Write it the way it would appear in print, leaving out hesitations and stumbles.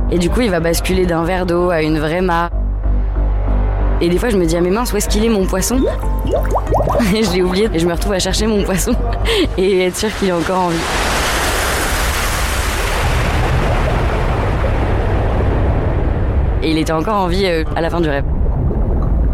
Et du coup, il va basculer d'un verre d'eau à une vraie mare. Et des fois, je me dis, ah mais mince, où est-ce qu'il est mon poisson? Et je l'ai oublié et je me retrouve à chercher mon poisson et être sûre qu'il est encore en vie. Et il était encore en vie à la fin du rêve.